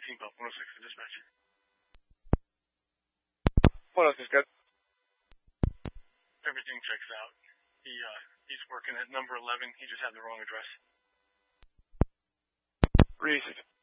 Team Pub 106 for dispatch. 106, good. Everything checks out. He's working at number 11. He just had the wrong address. Received.